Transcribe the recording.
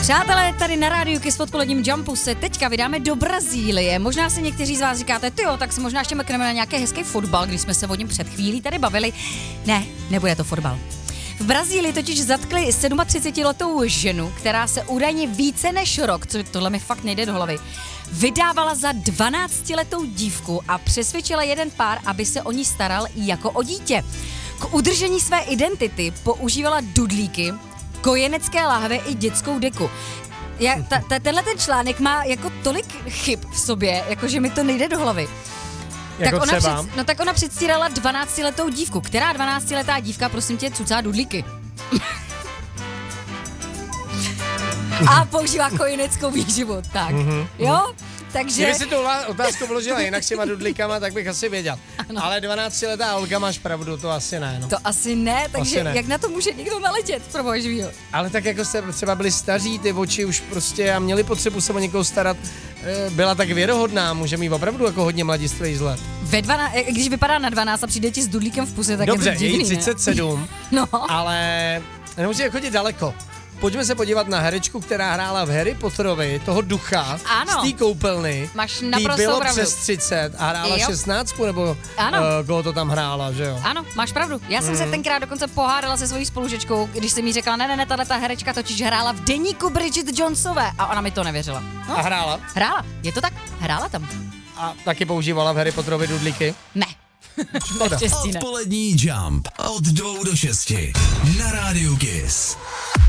Přátelé, tady na rádiu Kiss v odpoledním Jumpu se teďka vydáme do Brazílie. Možná si někteří z vás říkáte, tyjo, tak se možná ještě mrkneme na nějaký hezký fotbal, když jsme se o něm před chvílí tady bavili. Ne, nebude to fotbal. V Brazílii totiž zatkli 37letou ženu, která se údajně více než rok, co tohle mi fakt nejde do hlavy, vydávala za 12letou dívku a přesvědčila jeden pár, aby se o ní staral jako o dítě. K udržení své identity používala dudlíky, kojenecké láhve i dětskou deku. Tenhle ten článek má jako tolik chyb v sobě, jakože mi to nejde do hlavy. Jako třeba? Tak ona předstírala 12letou dívku. Která 12letá dívka, prosím tě, cucá dudlíky? A používá kojeneckou výživu, tak. Jo? Takže... Kdyby si tu otázku vložila jinak s těma dudlíkama, tak bych asi věděl. Ano. Ale 12letá Olga, máš pravdu, to asi ne. No. To asi ne, takže ne. Jak na to může někdo naletět, proboha živýho? Ale tak jako jste třeba byli staří, ty oči už prostě a měli potřebu se o někoho starat, byla tak věrohodná, může mít opravdu jako hodně mladistvý vzhled. Když vypadá na 12 a přijde ti s dudlíkem v puse, tak dobře, je to divný, je jí 37, no. Ale nemusí chodit daleko. Pojďme se podívat na herečku, která hrála v Harry Potterovi, toho ducha, ano. z té koupelny. Máš naprosto bylo pravdu. přes 30 a hrála 16, nebo koho to tam hrála, že jo? Ano, máš pravdu. Já jsem se tenkrát dokonce pohádala se svojí spolužečkou, když jsem jí řekla, ne, tato herečka totiž hrála v deníku Bridget Jonesové a ona mi to nevěřila. No. A hrála? Hrála, je to tak, hrála tam. A taky používala v Harry Potterovi dudlíky? Ne. Odpolední Jump od 2 do 6 na rádiu Kiss.